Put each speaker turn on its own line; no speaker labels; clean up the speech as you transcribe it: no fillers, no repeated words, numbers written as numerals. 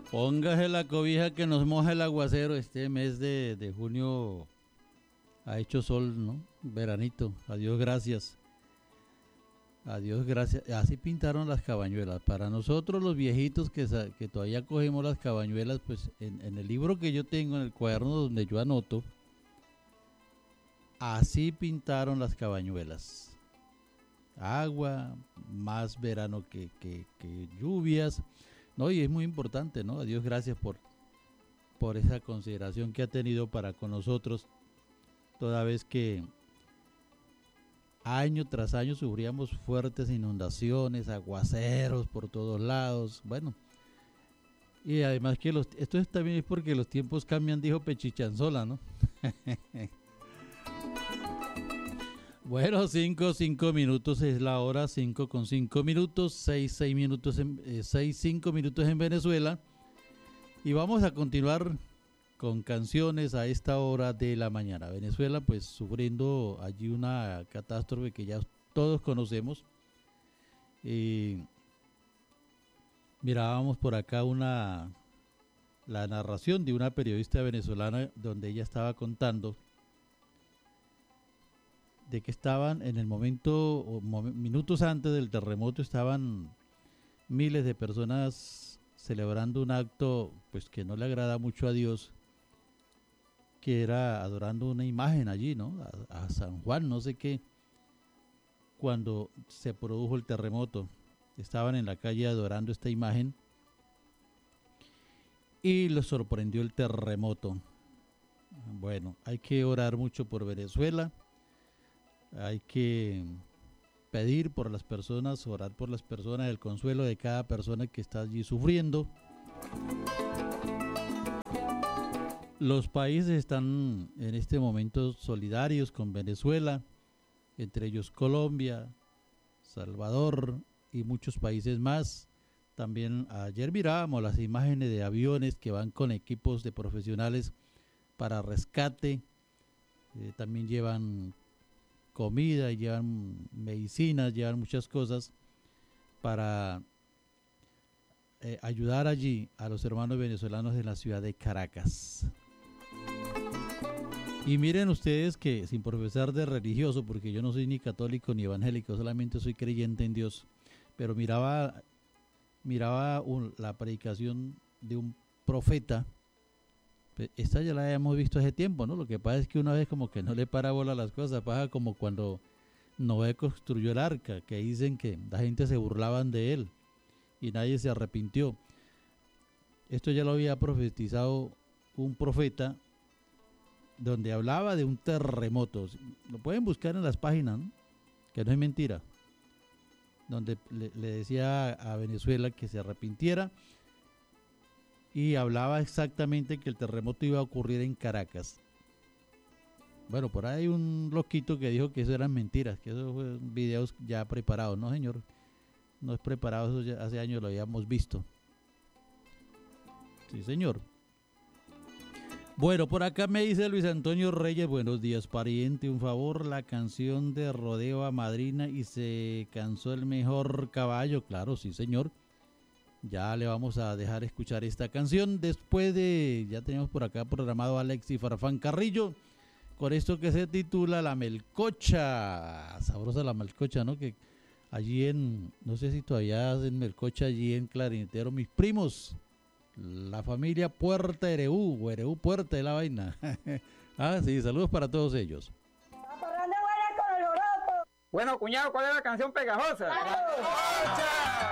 Póngase la cobija que nos moja el aguacero. Este mes de junio ha hecho sol, ¿no? Veranito. Adiós, gracias. Adiós, gracias. Así pintaron las cabañuelas. Para nosotros los viejitos que todavía cogemos las cabañuelas, pues en el libro que yo tengo, en el cuaderno donde yo anoto, así pintaron las cabañuelas. Agua, más verano que lluvias. No, y es muy importante, ¿no? Adiós, gracias por esa consideración que ha tenido para con nosotros, toda vez que año tras año sufríamos fuertes inundaciones, aguaceros por todos lados. Bueno, y además que esto también es porque los tiempos cambian, dijo Pechichanzola, ¿no? Bueno, 5 minutos es la hora, 5 minutos, 6 minutos, 5 minutos en Venezuela. Y vamos a continuar con canciones a esta hora de la mañana. Venezuela, pues sufriendo allí una catástrofe que ya todos conocemos. Y mirábamos por acá la narración de una periodista venezolana donde ella estaba contando de que estaban en el momento, minutos antes del terremoto, estaban miles de personas celebrando un acto pues que no le agrada mucho a Dios, que era adorando una imagen allí, ¿no? A San Juan, no sé qué. Cuando se produjo el terremoto, estaban en la calle adorando esta imagen y los sorprendió el terremoto. Bueno, hay que orar mucho por Venezuela. Hay que pedir por las personas, orar por las personas, el consuelo de cada persona que está allí sufriendo. Los países están en este momento solidarios con Venezuela, entre ellos Colombia, Salvador y muchos países más. También ayer mirábamos las imágenes de aviones que van con equipos de profesionales para rescate. También llevan comida, llevan medicinas, llevan muchas cosas para ayudar allí a los hermanos venezolanos en la ciudad de Caracas. Y miren ustedes que sin profesar de religioso, porque yo no soy ni católico ni evangélico, solamente soy creyente en Dios, pero miraba la predicación de un profeta. Esta ya la habíamos visto hace tiempo, ¿no? Lo que pasa es que una vez como que no le para bola a las cosas, pasa como cuando Noé construyó el arca, que dicen que la gente se burlaban de él y nadie se arrepintió. Esto ya lo había profetizado un profeta, donde hablaba de un terremoto. Lo pueden buscar en las páginas, ¿no? Que no es mentira. Donde le decía a Venezuela que se arrepintiera. Y hablaba exactamente que el terremoto iba a ocurrir en Caracas. Bueno, por ahí hay un loquito que dijo que eso eran mentiras, que esos fueron videos ya preparados. No, señor, no es preparado, eso ya hace años lo habíamos visto. Sí, señor. Bueno, por acá me dice Luis Antonio Reyes, buenos días, pariente, un favor, la canción de Rodeo a Madrina y se cansó el mejor caballo. Claro, sí, señor. Ya le vamos a dejar escuchar esta canción. Después ya tenemos por acá programado a Alexis Farfán Carrillo con esto que se titula La Melcocha. Sabrosa la melcocha, ¿no? Que allí no sé si todavía hacen melcocha allí en Clarinetero, mis primos, la familia Puerta Ereu, o Ereu Puerta de la vaina. Ah, sí, saludos para todos ellos.
Bueno, cuñado, ¿cuál es la canción pegajosa?